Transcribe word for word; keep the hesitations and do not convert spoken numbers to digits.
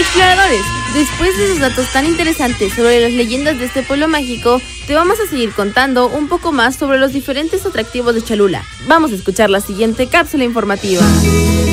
Exploradores, después de esos datos tan interesantes sobre las leyendas de este pueblo mágico, te vamos a seguir contando un poco más sobre los diferentes atractivos de Cholula. Vamos a escuchar la siguiente cápsula informativa.